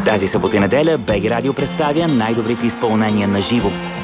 Тази събота и неделя БГ Радио представя най-добрите изпълнения на живо.